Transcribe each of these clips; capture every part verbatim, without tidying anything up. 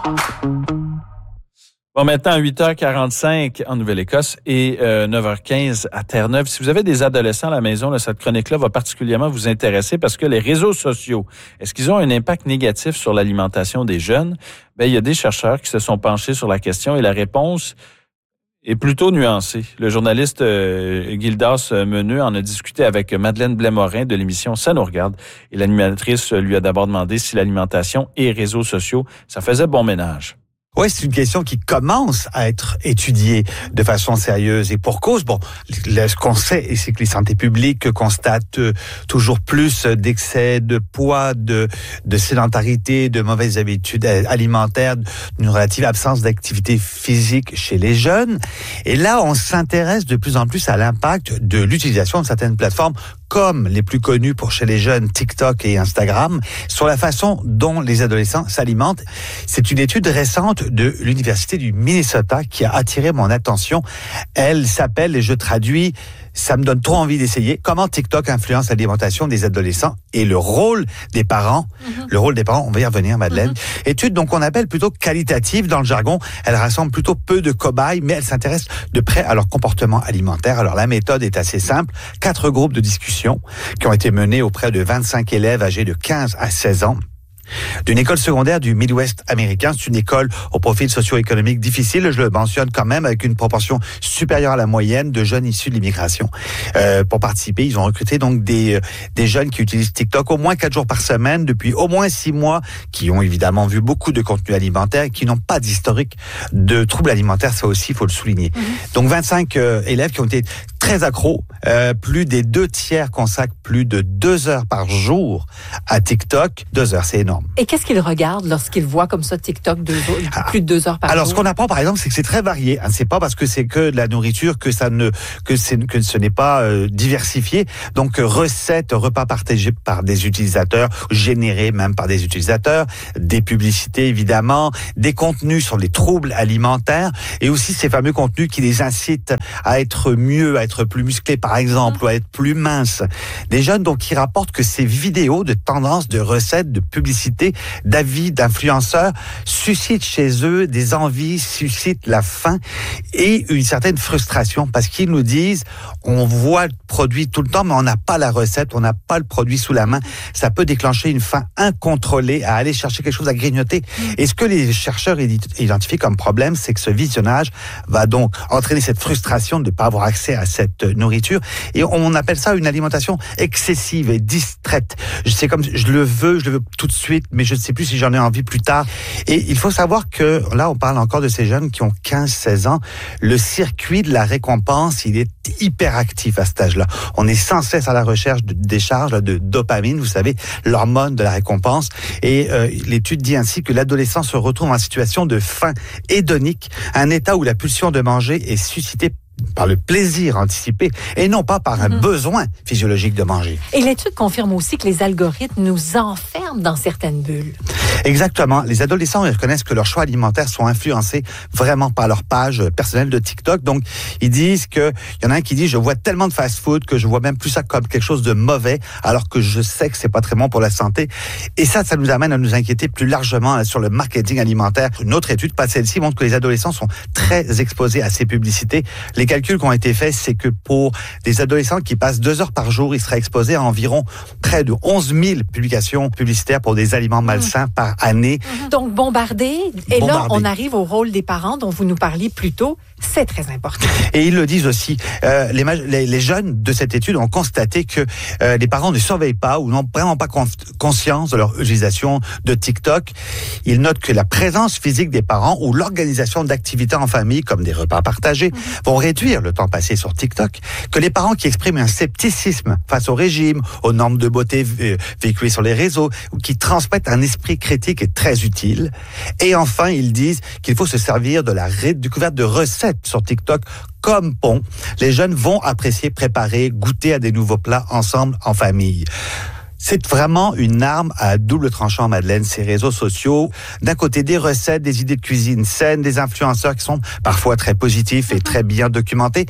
Bon, maintenant, huit heures quarante-cinq en Nouvelle-Écosse et euh, neuf heures quinze à Terre-Neuve. Si vous avez des adolescents à la maison, là, cette chronique-là va particulièrement vous intéresser parce que les réseaux sociaux, est-ce qu'ils ont un impact négatif sur l'alimentation des jeunes? Bien, il y a des chercheurs qui se sont penchés sur la question et la réponse est plutôt nuancée. Le journaliste euh, Gildas Meneux en a discuté avec Madeleine Blais-Morin de l'émission Ça nous regarde. Et l'animatrice lui a d'abord demandé si l'alimentation et réseaux sociaux, ça faisait bon ménage. Oui, c'est une question qui commence à être étudiée de façon sérieuse et pour cause. Bon, ce qu'on sait, c'est que les santé publiques constatent toujours plus d'excès de poids, de, de sédentarité, de mauvaises habitudes alimentaires, d'une relative absence d'activité physique chez les jeunes. Et là, on s'intéresse de plus en plus à l'impact de l'utilisation de certaines plateformes comme les plus connus pour chez les jeunes, TikTok et Instagram, sur la façon dont les adolescents s'alimentent. C'est une étude récente de l'Université du Minnesota qui a attiré mon attention. Elle s'appelle, et je traduis, ça me donne trop envie d'essayer, comment TikTok influence l'alimentation des adolescents et le rôle des parents. Mm-hmm. Le rôle des parents, on va y revenir, Madeleine. Mm-hmm. Étude donc qu'on appelle plutôt qualitative dans le jargon. Elle rassemble plutôt peu de cobayes, mais elle s'intéresse de près à leur comportement alimentaire. Alors la méthode est assez simple. Quatre groupes de discussion qui ont été menés auprès de vingt-cinq élèves âgés de quinze à seize ans. D'une école secondaire du Midwest américain. C'est une école au profil socio-économique difficile, je le mentionne quand même, avec une proportion supérieure à la moyenne de jeunes issus de l'immigration. Euh, pour participer, ils ont recruté donc des, des jeunes qui utilisent TikTok au moins quatre jours par semaine, depuis au moins six mois, qui ont évidemment vu beaucoup de contenu alimentaire et qui n'ont pas d'historique de troubles alimentaires, ça aussi, il faut le souligner. Mmh. Donc vingt-cinq euh, élèves qui ont été très accros, euh, plus des deux tiers consacrent plus de deux heures par jour à TikTok. Deux heures, c'est énorme. Et qu'est-ce qu'ils regardent lorsqu'ils voient comme ça TikTok deux, plus de deux heures par Alors, jour? Alors, ce qu'on apprend, par exemple, c'est que c'est très varié. Hein. C'est pas parce que c'est que de la nourriture que ça ne que c'est que ce n'est pas euh, diversifié. Donc, euh, recettes, repas partagés par des utilisateurs, générés même par des utilisateurs, des publicités évidemment, des contenus sur les troubles alimentaires, et aussi ces fameux contenus qui les incitent à être mieux, à être plus musclés, par exemple, mmh. ou à être plus minces. Des jeunes donc qui rapportent que ces vidéos de tendances, de recettes, de publicités, d'avis d'influenceurs suscitent chez eux des envies, suscitent la faim et une certaine frustration parce qu'ils nous disent on voit le produit tout le temps mais on n'a pas la recette, on n'a pas le produit sous la main. Ça peut déclencher une faim incontrôlée à aller chercher quelque chose à grignoter. Et ce que les chercheurs identifient comme problème, c'est que ce visionnage va donc entraîner cette frustration de ne pas avoir accès à cette nourriture et on appelle ça une alimentation excessive et distraite. C'est comme je le veux, je le veux tout de suite, mais je ne sais plus si j'en ai envie plus tard. Et il faut savoir que, là, on parle encore de ces jeunes qui ont quinze seize ans. Le circuit de la récompense, il est hyper actif à cet âge-là. On est sans cesse à la recherche de décharge de dopamine, vous savez, l'hormone de la récompense. Et euh, l'étude dit ainsi que l'adolescent se retrouve en situation de faim hédonique, un état où la pulsion de manger est suscitée par le plaisir anticipé et non pas par un mmh. besoin physiologique de manger. Et l'étude confirme aussi que les algorithmes nous enferment dans certaines bulles. Exactement. Les adolescents ils reconnaissent que leurs choix alimentaires sont influencés vraiment par leur page personnelle de TikTok. Donc, ils disent que, il y en a un qui dit, je vois tellement de fast-food que je vois même plus ça comme quelque chose de mauvais, alors que je sais que c'est pas très bon pour la santé. Et ça, ça nous amène à nous inquiéter plus largement sur le marketing alimentaire. Une autre étude, pas celle-ci, montre que les adolescents sont très exposés à ces publicités. Les calculs qui ont été faits, c'est que pour des adolescents qui passent deux heures par jour, ils seraient exposés à environ près de onze mille publications publicitaires pour des aliments malsains mmh. par année. Donc, bombardés. Et bombardés. Là, on arrive au rôle des parents dont vous nous parliez plus tôt. C'est très important. Et ils le disent aussi. Euh, les, les, les jeunes de cette étude ont constaté que euh, les parents ne surveillent pas ou n'ont vraiment pas con- conscience de leur utilisation de TikTok. Ils notent que la présence physique des parents ou l'organisation d'activités en famille, comme des repas partagés, mmh. vont réduire le temps passé sur TikTok. Que les parents qui expriment un scepticisme face au régime, aux normes de beauté vé- véhiculées sur les réseaux, ou qui transmettent un esprit critique est très utile. Et enfin, ils disent qu'il faut se servir de la ré- découverte de recettes sur TikTok comme pont. Les jeunes vont apprécier préparer, goûter à des nouveaux plats ensemble en famille. C'est vraiment une arme à double tranchant, Madeleine, ces réseaux sociaux. D'un côté, des recettes, des idées de cuisine saines, des influenceurs qui sont parfois très positifs et très bien documentés.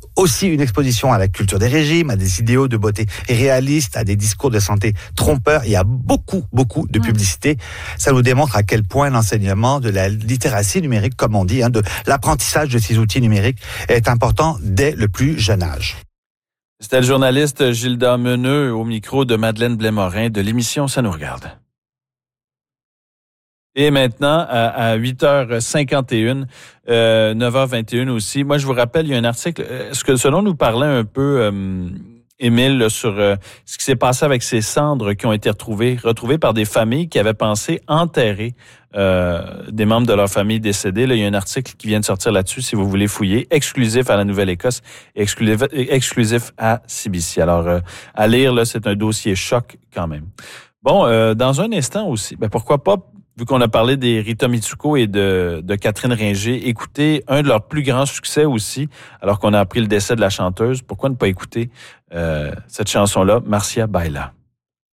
aussi une exposition à la culture des régimes, à des idéaux de beauté réalistes, à des discours de santé trompeurs. Il y a beaucoup, beaucoup de publicité. Ça nous démontre à quel point l'enseignement de la littératie numérique, comme on dit, hein, de l'apprentissage de ces outils numériques est important dès le plus jeune âge. C'était le journaliste Gilda Meneux au micro de Madeleine Blais-Morin de l'émission Ça nous regarde. Et maintenant, à, à huit heures cinquante et une, euh, neuf heures vingt et une aussi, moi je vous rappelle, il y a un article, ce que selon nous parlait un peu euh, Émile là, sur euh, ce qui s'est passé avec ces cendres qui ont été retrouvées, retrouvées par des familles qui avaient pensé enterrer euh, des membres de leur famille décédés. Là, il y a un article qui vient de sortir là-dessus, si vous voulez fouiller, exclusif à la Nouvelle-Écosse, exclusif, exclusif à C B C. Alors, euh, à lire, là, c'est un dossier choc quand même. Bon, euh, dans un instant aussi, ben pourquoi pas, vu qu'on a parlé des Rita Mitsuko et de, de Catherine Ringer, écoutez un de leurs plus grands succès aussi, alors qu'on a appris le décès de la chanteuse. Pourquoi ne pas écouter euh, cette chanson-là, Marcia Baila?